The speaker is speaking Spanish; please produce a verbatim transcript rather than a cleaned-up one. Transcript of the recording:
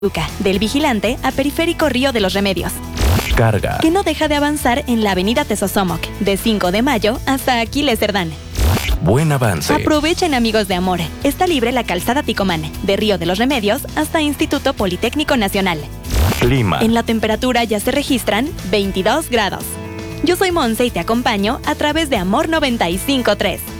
Del Vigilante a Periférico Río de los Remedios. Carga. Que no deja de avanzar en la avenida Tezosomoc, de cinco de mayo hasta Aquiles Cerdán. Buen avance. Aprovechen, amigos de Amor. Está libre la calzada Ticomán, de Río de los Remedios hasta Instituto Politécnico Nacional. Clima. En la temperatura ya se registran veintidós grados. Yo soy Monse y te acompaño a través de Amor noventa y cinco punto tres.